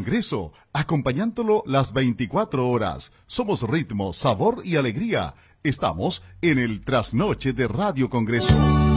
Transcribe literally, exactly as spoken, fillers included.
Congreso, acompañándolo las veinticuatro horas. Somos ritmo, sabor y alegría. Estamos en el Trasnoche de Radio Congreso.